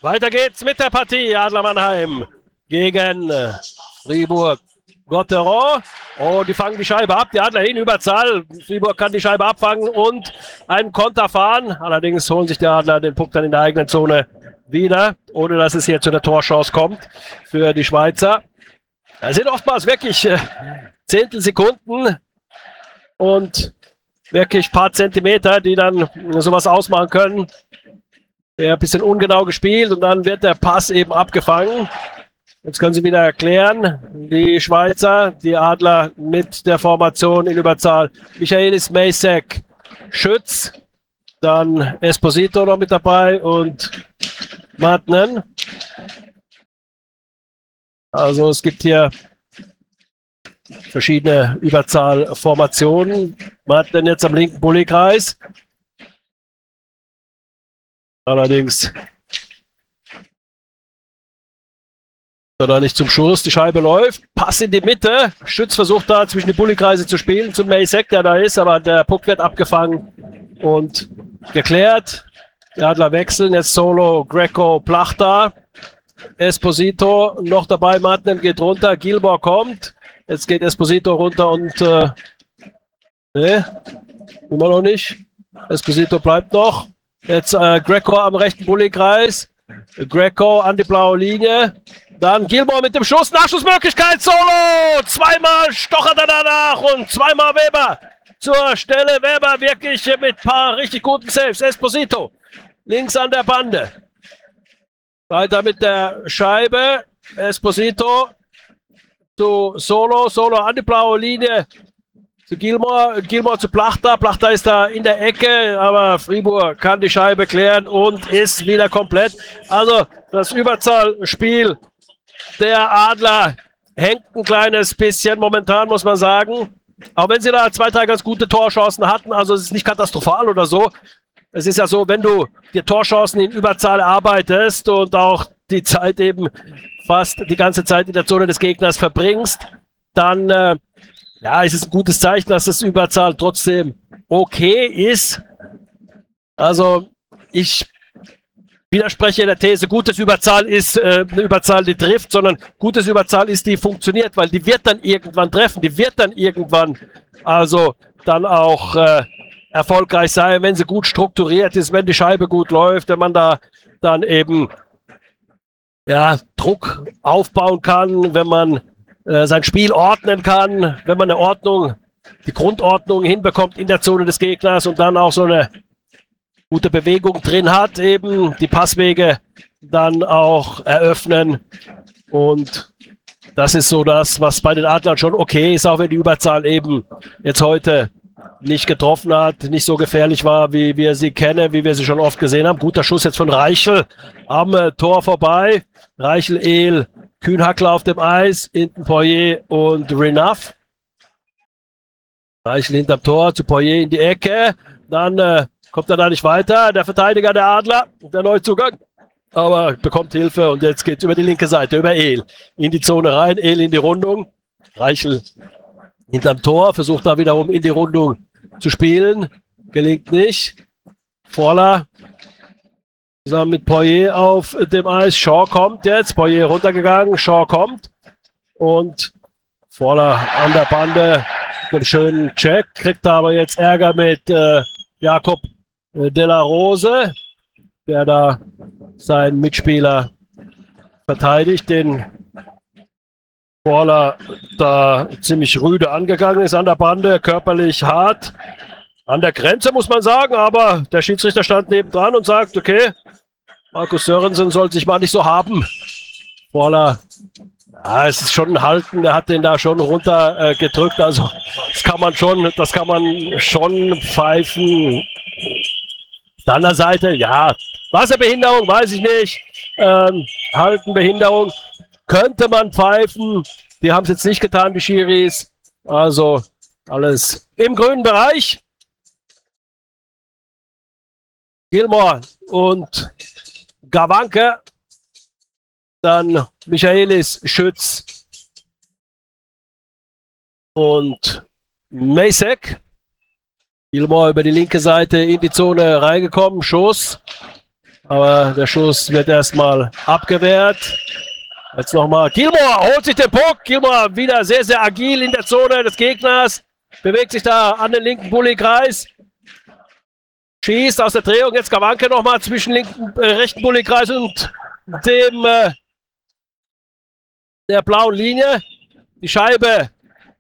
Weiter geht's mit der Partie. Adler Mannheim gegen Fribourg Gotteron. Oh, die fangen die Scheibe ab. Die Adler in Überzahl. Fribourg kann die Scheibe abfangen und einen Konter fahren. Allerdings holen sich die Adler den Puck dann in der eigenen Zone wieder, ohne dass es hier zu einer Torchance kommt für die Schweizer. Das sind oftmals wirklich Zehntelsekunden und wirklich ein paar Zentimeter, die dann sowas ausmachen können. Ja, ein bisschen ungenau gespielt und dann wird der Pass eben abgefangen. Jetzt können sie wieder erklären, die Schweizer, die Adler mit der Formation in Überzahl. Michaelis, Macek, Schütz, dann Esposito noch mit dabei und Martinen. Also es gibt hier verschiedene Überzahlformationen. Martinen jetzt am linken Bullykreis. Allerdings oder nicht zum Schuss, die Scheibe läuft, Pass in die Mitte, Schütz versucht da zwischen die Bullykreise zu spielen, zum Macek, der da ist, aber der Puck wird abgefangen und geklärt. Die Adler wechseln, jetzt Solo, Greco, Plachta, Esposito noch dabei, Martinen geht runter, Gilmore kommt, jetzt geht Esposito runter und immer noch nicht, Esposito bleibt noch. Jetzt Greco am rechten Bullykreis. Greco an die blaue Linie. Dann Gilmore mit dem Schuss. Nachschussmöglichkeit. Solo. Zweimal stochert er danach und zweimal Weber zur Stelle. Weber wirklich mit ein paar richtig guten Saves. Esposito links an der Bande. Weiter mit der Scheibe. Esposito zu Solo. Solo an die blaue Linie. Zu Gilmore zu Plachta. Plachta ist da in der Ecke, aber Fribourg kann die Scheibe klären und ist wieder komplett. Also das Überzahlspiel der Adler hängt ein kleines bisschen momentan, muss man sagen. Auch wenn sie da 2, 3 ganz gute Torchancen hatten, also es ist nicht katastrophal oder so. Es ist ja so, wenn du die Torchancen in Überzahl arbeitest und auch die Zeit eben fast die ganze Zeit in der Zone des Gegners verbringst, dann ja, es ist ein gutes Zeichen, dass das Überzahl trotzdem okay ist. Also ich widerspreche der These, gutes Überzahl ist eine Überzahl, die trifft, sondern gutes Überzahl ist, die funktioniert, weil die wird dann irgendwann treffen, die wird dann irgendwann also dann auch erfolgreich sein, wenn sie gut strukturiert ist, wenn die Scheibe gut läuft, wenn man da dann eben ja, Druck aufbauen kann, wenn man sein Spiel ordnen kann, wenn man eine Ordnung, die Grundordnung hinbekommt in der Zone des Gegners und dann auch so eine gute Bewegung drin hat, eben die Passwege dann auch eröffnen. Und das ist so das, was bei den Adlern schon okay ist, auch wenn die Überzahl eben jetzt heute nicht getroffen hat, nicht so gefährlich war, wie wir sie kennen, wie wir sie schon oft gesehen haben. Guter Schuss jetzt von Reichel am Tor vorbei. Reichel, Ehl, Kühnhackler auf dem Eis, hinten Poirier und Renaf. Reichel hinterm Tor zu Poirier in die Ecke. Dann kommt er da nicht weiter. Der Verteidiger der Adler, der Neuzugang. Aber bekommt Hilfe und jetzt geht es über die linke Seite, über Ehl. In die Zone rein, Ehl in die Rundung. Reichel hinterm Tor, versucht da wiederum in die Rundung zu spielen. Gelingt nicht. Vorler zusammen mit Poirier auf dem Eis. Shaw kommt jetzt. Poirier runtergegangen. Shaw kommt. Und Vorler an der Bande. Einen schönen Check. Kriegt aber jetzt Ärger mit Jakob de la Rose, der da seinen Mitspieler verteidigt. Den Vorler da ziemlich rüde angegangen ist an der Bande. Körperlich hart. An der Grenze, muss man sagen. Aber der Schiedsrichter stand nebendran und sagt, okay, Markus Sörensen soll sich mal nicht so haben. Vorler, ja, es ist schon ein Halten, der hat den da schon runter gedrückt, also das kann man schon pfeifen. Auf der anderen Seite, ja, Wasserbehinderung, weiß ich nicht, Halten, Behinderung, könnte man pfeifen, die haben es jetzt nicht getan, die Schiris, also alles im grünen Bereich. Gilmore und Gawanke, dann Michaelis, Schütz und Macek. Gilmore über die linke Seite in die Zone reingekommen, Schuss. Aber der Schuss wird erstmal abgewehrt. Jetzt nochmal. Gilmore holt sich den Puck. Gilmore wieder sehr, sehr agil in der Zone des Gegners. Bewegt sich da an den linken Bulli-Kreis. Schießt aus der Drehung. Jetzt Gawanke nochmal zwischen rechten Bulli-Kreis und dem der blauen Linie. Die Scheibe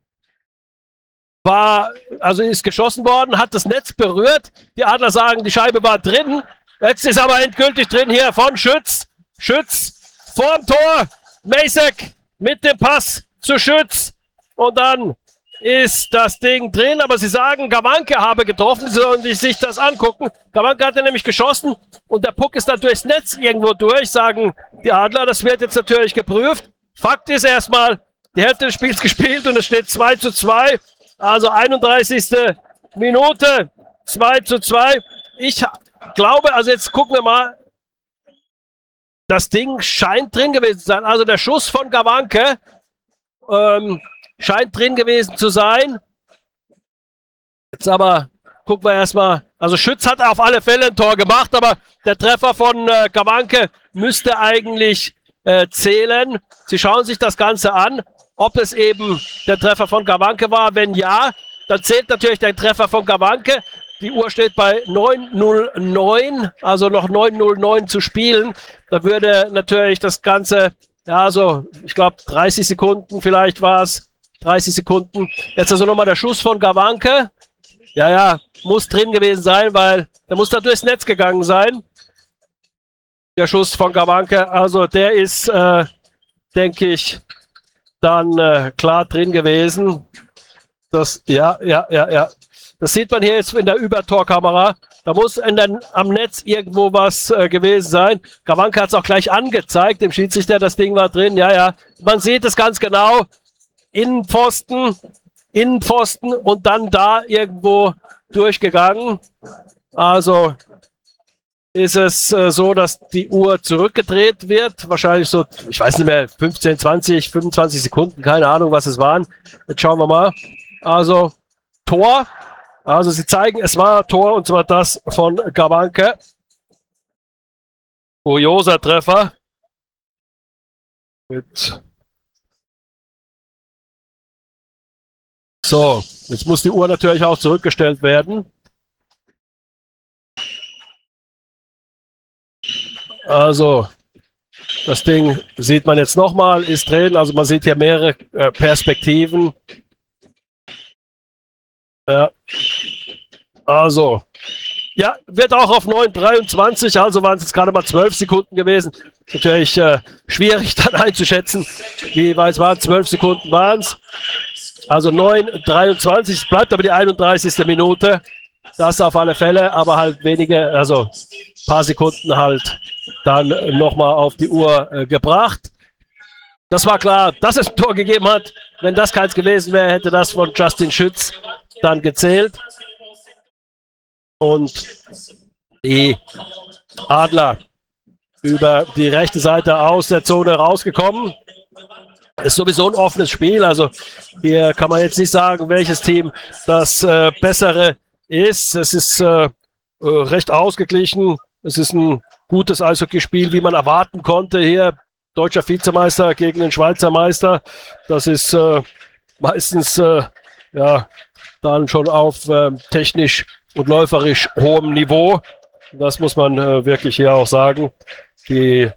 ist geschossen worden, hat das Netz berührt. Die Adler sagen, die Scheibe war drin. Jetzt ist aber endgültig drin hier von Schütz. Schütz vorm Tor. Macek mit dem Pass zu Schütz. Und dann ist das Ding drin. Aber sie sagen, Gawanke habe getroffen. Sie sollen sich das angucken. Gawanke hat nämlich geschossen. Und der Puck ist dann durchs Netz irgendwo durch, sagen die Adler. Das wird jetzt natürlich geprüft. Fakt ist erstmal, die Hälfte des Spiels gespielt und es steht 2:2. Also 31. Minute, 2:2. Ich glaube, also jetzt gucken wir mal. Das Ding scheint drin gewesen zu sein. Also der Schuss von Gawanke scheint drin gewesen zu sein. Jetzt aber gucken wir erstmal. Also Schütz hat auf alle Fälle ein Tor gemacht, aber der Treffer von Gawanke müsste eigentlich zählen. Sie schauen sich das Ganze an, ob es eben der Treffer von Gawanke war. Wenn ja, dann zählt natürlich der Treffer von Gawanke. Die Uhr steht bei 9:09, also noch 9:09 zu spielen. Da würde natürlich das Ganze, ja, so, ich glaube 30 Sekunden vielleicht war es, 30 Sekunden. Jetzt also nochmal der Schuss von Gawanke. Ja, muss drin gewesen sein, weil der muss da durchs Netz gegangen sein. Der Schuss von Gawanke, also der ist, denke ich, dann klar drin gewesen. Das, ja. Das sieht man hier jetzt in der Übertorkamera. Da muss am Netz irgendwo was gewesen sein. Gawanke hat es auch gleich angezeigt, dem Schiedsrichter, das Ding war drin. Ja. Man sieht es ganz genau. Innenpfosten und dann da irgendwo durchgegangen. Also ist es so, dass die Uhr zurückgedreht wird. Wahrscheinlich so, ich weiß nicht mehr, 15, 20, 25 Sekunden, keine Ahnung, was es waren. Jetzt schauen wir mal. Also Tor. Also sie zeigen, es war Tor und zwar das von Gawanke. Kurioser Treffer. So, jetzt muss die Uhr natürlich auch zurückgestellt werden. Also, das Ding sieht man jetzt nochmal, ist drin. Also man sieht hier mehrere Perspektiven. Ja. Also, ja, wird auch auf 9:23, also waren es jetzt gerade mal 12 Sekunden gewesen. Natürlich schwierig dann einzuschätzen, wie weit es waren. 12 Sekunden waren es. Also 9:23, es bleibt aber die 31. Minute. Das auf alle Fälle, aber halt wenige, also ein paar Sekunden halt dann nochmal auf die Uhr gebracht. Das war klar, dass es ein Tor gegeben hat. Wenn das keins gewesen wäre, hätte das von Justin Schütz dann gezählt. Und die Adler über die rechte Seite aus der Zone rausgekommen. Ist sowieso ein offenes Spiel. Also hier kann man jetzt nicht sagen, welches Team das bessere ist. Es ist recht ausgeglichen. Es ist ein gutes Eishockeyspiel, wie man erwarten konnte. Hier deutscher Vizemeister gegen den Schweizer Meister. Das ist meistens dann schon auf technisch und läuferisch hohem Niveau. Das muss man wirklich hier auch sagen. Die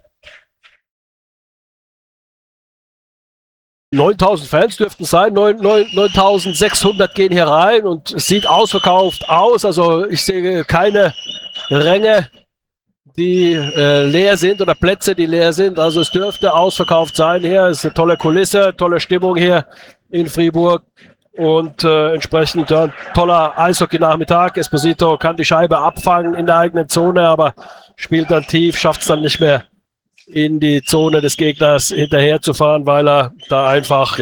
9.000 Fans dürften sein, 9.600 gehen hier rein und es sieht ausverkauft aus. Also ich sehe keine Ränge, die leer sind oder Plätze, die leer sind. Also es dürfte ausverkauft sein hier. Es ist eine tolle Kulisse, tolle Stimmung hier in Fribourg und entsprechend toller Eishockey-Nachmittag. Esposito kann die Scheibe abfangen in der eigenen Zone, aber spielt dann tief, schafft es dann nicht mehr in die Zone des Gegners hinterher zu fahren, weil er da einfach,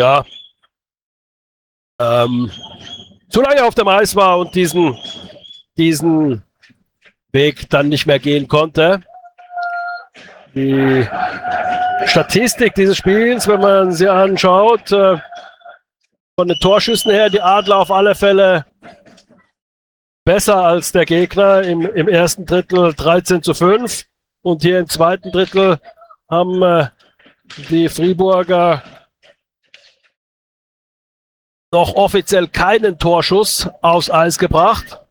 zu lange auf dem Eis war und diesen Weg dann nicht mehr gehen konnte. Die Statistik dieses Spiels, wenn man sie anschaut, von den Torschüssen her, die Adler auf alle Fälle besser als der Gegner im ersten Drittel 13:5. Und hier im zweiten Drittel haben die Friburger noch offiziell keinen Torschuss aufs Eis gebracht.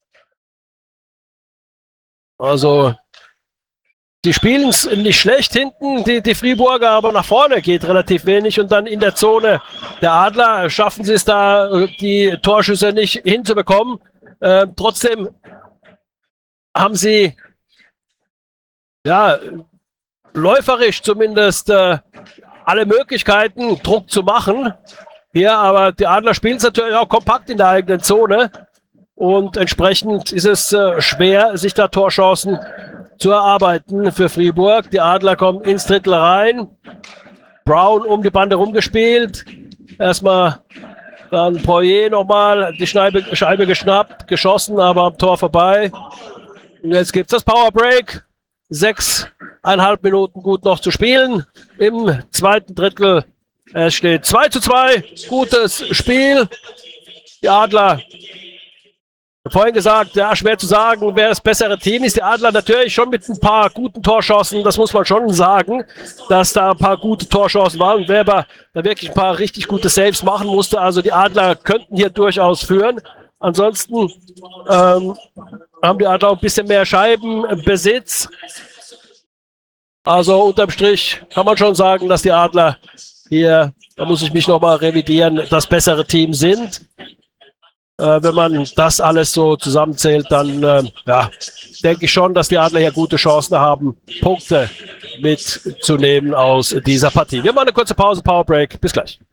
Also die spielen es nicht schlecht hinten, die Friburger, aber nach vorne geht relativ wenig. Und dann in der Zone der Adler schaffen sie es da, die Torschüsse nicht hinzubekommen. Trotzdem haben sie ja läuferisch zumindest alle Möglichkeiten, Druck zu machen. Hier, aber die Adler spielen es natürlich auch kompakt in der eigenen Zone. Und entsprechend ist es schwer, sich da Torchancen zu erarbeiten für Fribourg. Die Adler kommen ins Drittel rein. Brown um die Bande rumgespielt. Erstmal dann Poirier nochmal die Scheibe geschnappt, geschossen, aber am Tor vorbei. Und jetzt gibt es das Powerbreak. 6,5 Minuten gut noch zu spielen im zweiten Drittel. Es steht 2:2. Gutes Spiel. Die Adler, vorhin gesagt, ja, schwer zu sagen, wer das bessere Team ist. Die Adler natürlich schon mit ein paar guten Torchancen, das muss man schon sagen, dass da ein paar gute Torchancen waren und Weber da wirklich ein paar richtig gute Saves machen musste. Also die Adler könnten hier durchaus führen. Ansonsten haben die Adler auch ein bisschen mehr Scheibenbesitz. Also unterm Strich kann man schon sagen, dass die Adler hier, da muss ich mich nochmal revidieren, das bessere Team sind. Wenn man das alles so zusammenzählt, dann denke ich schon, dass die Adler hier gute Chancen haben, Punkte mitzunehmen aus dieser Partie. Wir machen eine kurze Pause, Powerbreak. Bis gleich.